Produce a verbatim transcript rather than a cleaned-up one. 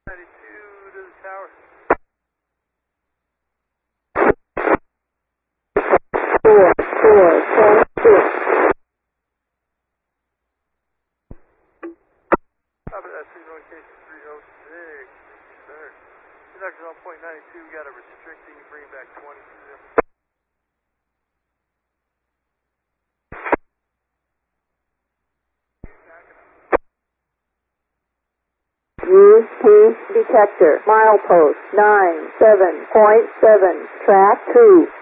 ninety-two to the tower. Four, four, four, six. Top of that signal indication three oh six. Sir. Conductor's on point ninety-two. We got a restricting. Bring back twenty to them. Use P detector. Milepost nine seven point seven. Track two.